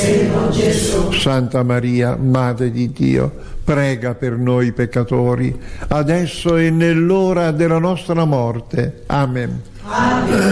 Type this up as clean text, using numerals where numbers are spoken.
Signor Gesù. Santa Maria, Madre di Dio, prega per noi peccatori, adesso e nell'ora della nostra morte. Amen. Amen.